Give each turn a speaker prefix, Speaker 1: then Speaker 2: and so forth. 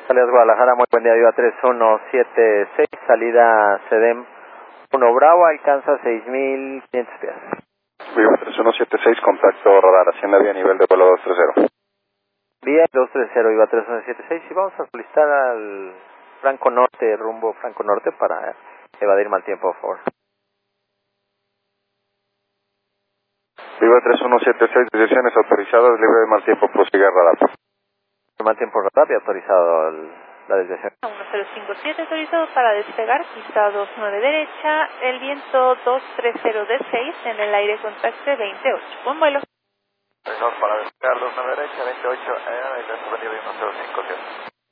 Speaker 1: Salidas Guadalajara, muy buen día, Viva 3176, salida CEDEM 1 Bravo, alcanza 6500 pies.
Speaker 2: Viva 3176, contacto radar, Hacienda Vía, nivel de vuelo 230.
Speaker 1: Vía 230, Viva 3176, y vamos a solicitar al Franco Norte, rumbo Franco Norte, para evadir mal tiempo, por favor.
Speaker 2: Viva 3176, decisiones autorizadas, libre de mal tiempo, prosiga radar.
Speaker 1: Mal tiempo radar y autorizado la desviación.
Speaker 3: 1057 autorizado para despegar, pista 29 derecha, el viento 230 D6, en el aire contacte 28. Buen vuelo.
Speaker 1: Para despegar 29 derecha, 28, el 105.